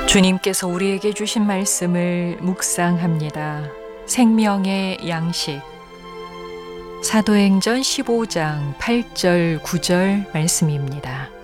주님께서 우리에게 주신 말씀을 묵상합니다. 생명의 양식. 사도행전 15장 8절 9절 말씀입니다.